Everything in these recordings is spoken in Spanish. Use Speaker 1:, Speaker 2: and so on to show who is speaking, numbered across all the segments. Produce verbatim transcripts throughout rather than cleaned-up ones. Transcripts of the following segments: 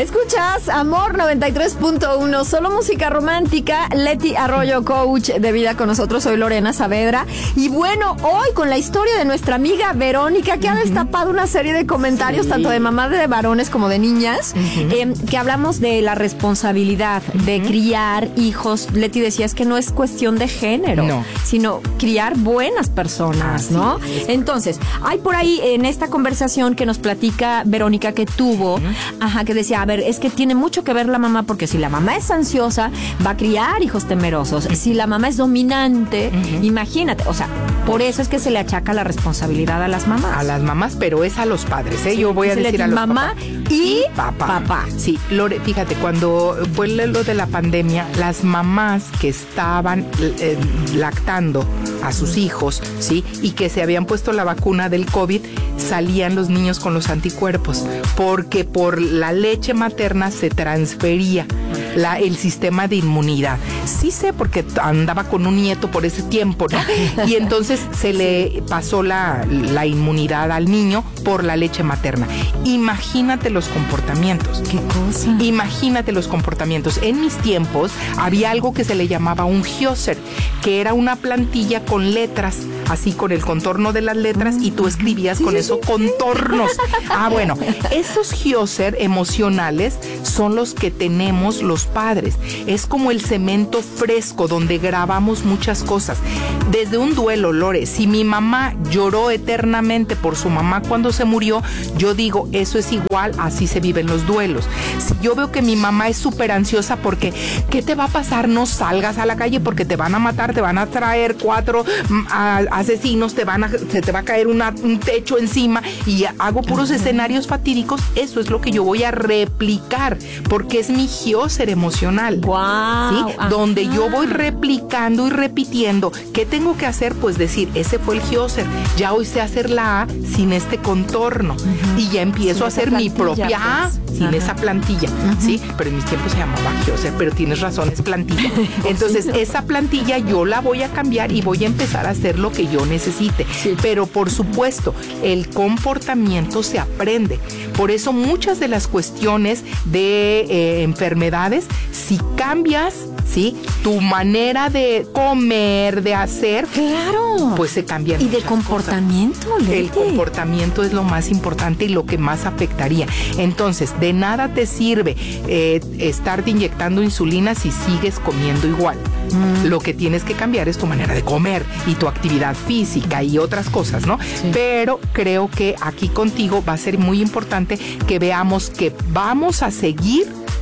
Speaker 1: Escuchas Amor noventa y tres punto uno, solo música romántica. Leti Arroyo, coach de vida con nosotros. Soy Lorena Saavedra. Y bueno, hoy con la historia de nuestra amiga Verónica, que uh-huh. ha destapado una serie de comentarios, sí. tanto de mamás de varones como de niñas, uh-huh. eh, que hablamos de la responsabilidad uh-huh. de criar hijos. Leti decía, es que no es cuestión de género, no. sino criar buenas personas, ah, ¿no? Sí, Entonces, hay por ahí en esta conversación que nos platica Verónica que tuvo, uh-huh. ajá, que decía, a ver, es que tiene mucho que ver la mamá, porque si la mamá es ansiosa, va a criar hijos temerosos. Uh-huh. Si la mamá es dominante, uh-huh. imagínate, o sea, por eso es que se le achaca la responsabilidad a las mamás.
Speaker 2: A las mamás, pero es a los padres, ¿eh? Sí, Yo voy a decir a los
Speaker 1: mamá
Speaker 2: papás.
Speaker 1: y
Speaker 2: papá.
Speaker 1: papá.
Speaker 2: Sí, Lore, fíjate, cuando fue lo de la pandemia, las mamás que estaban eh, lactando a sus hijos, ¿sí? Y que se habían puesto la vacuna del COVID, salían los niños con los anticuerpos, porque por la leche materna se transfería la, el sistema de inmunidad. Sí sé, porque andaba con un nieto por ese tiempo, ¿no? Y entonces se le pasó la, la inmunidad al niño por la leche materna. Imagínate los comportamientos.
Speaker 1: ¿Qué cosa?
Speaker 2: Imagínate los comportamientos. En mis tiempos había algo que se le llamaba un Gioser, que era una plantilla con letras, así con el contorno de las letras, y tú escribías con eso contornos. Ah, bueno, esos Gioser emocionales son los que tenemos los padres. Es como el cemento fresco donde grabamos muchas cosas. Desde un duelo, Lore, si mi mamá lloró eternamente por su mamá cuando se murió, yo digo, eso es igual, así se viven los duelos. Si yo veo que mi mamá es súper ansiosa porque, ¿qué te va a pasar? No salgas a la calle porque te van a matar, te van a traer cuatro a, asesinos, te van a, se te va a caer una, un techo encima, y hago puros escenarios fatídicos. Eso es lo que yo voy a replicar, porque es mi Gioser emocional.
Speaker 1: Wow,
Speaker 2: ¿sí? Donde yo voy replicando y repitiendo. ¿Qué tengo que hacer? Pues decir, ese fue el Gioser. Ya hoy sé hacer la A sin este contorno. Uh-huh. Y ya empiezo a hacer mi propia A pues. sin uh-huh. esa plantilla. Uh-huh. ¿Sí? Pero en mis tiempos se llamaba Gioser, pero tienes razón, es plantilla. Entonces, sí, no. esa plantilla yo la voy a cambiar y voy a empezar a hacer lo que yo necesite. Sí. Pero por supuesto, el comportamiento se aprende. Por eso muchas de las cuestiones de eh, enfermedades, si cambias, ¿sí? tu manera de comer, de hacer,
Speaker 1: claro,
Speaker 2: pues se cambia.
Speaker 1: Y de comportamiento,
Speaker 2: Leti. El comportamiento es lo más importante y lo que más afectaría. Entonces, de nada te sirve eh, estarte inyectando insulina si sigues comiendo igual. Mm. Lo que tienes que cambiar es tu manera de comer y tu actividad física y otras cosas, ¿no? Sí. Pero creo que aquí contigo va a ser muy importante que veamos que vamos a seguir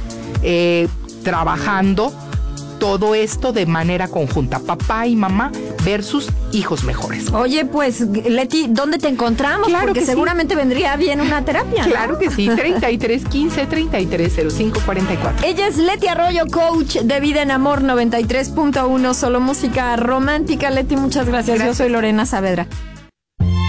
Speaker 2: eh, trabajando todo esto de manera conjunta, papá y mamá versus hijos mejores.
Speaker 1: Oye, pues, Leti, ¿dónde te encontramos?
Speaker 2: Claro
Speaker 1: Porque
Speaker 2: que
Speaker 1: seguramente sí. vendría bien una terapia, ¿no?
Speaker 2: Claro que sí, treinta y tres quince, treinta y tres cero cinco cuarenta y cuatro.
Speaker 1: Ella es Leti Arroyo, coach de vida en Amor noventa y tres punto uno, solo música romántica. Leti, muchas gracias. gracias. Yo soy Lorena Saavedra.